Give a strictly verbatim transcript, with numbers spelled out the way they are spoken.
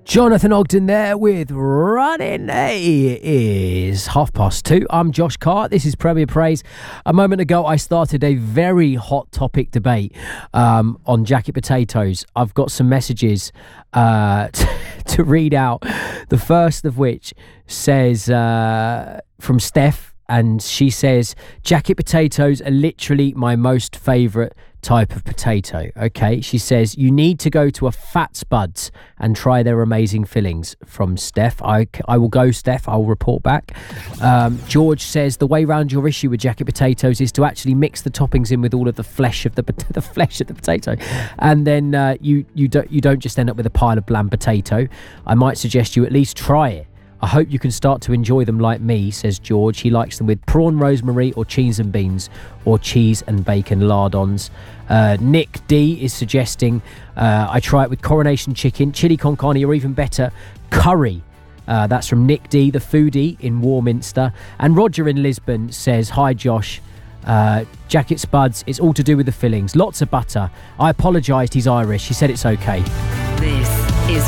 Jonathan Ogden there with Running. It is half past two. I'm Josh Carr. This is Premier Praise. A moment ago, I started a very hot topic debate um, on jacket potatoes. I've got some messages uh, to, to read out. The first of which says uh, from Steph, and she says, jacket potatoes are literally my most favourite type of potato. Okay, she says you need to go to a Fat Spuds and try their amazing fillings. From Steph, I, I will go, Steph. I'll report back. um, George says the way round your issue with jacket potatoes is to actually mix the toppings in with all of the flesh of the the flesh of the potato, and then uh, you you don't you don't just end up with a pile of bland potato. I might suggest you at least try it. I hope you can start to enjoy them like me, says George. He likes them with prawn rosemary or cheese and beans, or cheese and bacon lardons. Uh, Nick D is suggesting uh, I try it with coronation chicken, chili con carne, or even better, curry. Uh, that's from Nick D, the foodie in Warminster. And Roger in Lisbon says, hi Josh, uh, jacket spuds, it's all to do with the fillings. Lots of butter. I apologised, he's Irish. He said it's okay.